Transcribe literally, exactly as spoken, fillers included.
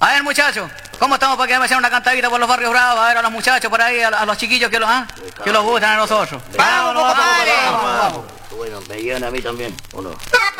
A ver, muchachos, ¿cómo estamos para que me hagan una cantadita por los barrios bravos? A ver, a los muchachos por ahí, a, a los chiquillos que los, ¿ah? que los gustan a nosotros. Vamos, Vamos, compadre. vamos, vamos, vamos. Bueno, me llevan a mí también, ¿o no?